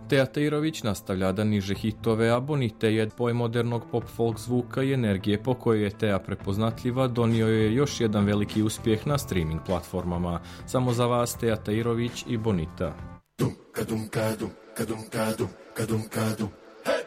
Teja Tairović nastavlja da niže hitove, a Bonite je poj modernog pop-folk zvuka i energije po kojoj je Teja prepoznatljiva donio je još jedan veliki uspjeh na streaming platformama. Samo za vas Teja Tairović i Bonita. Kadum kadum kadum kadum kadum kadum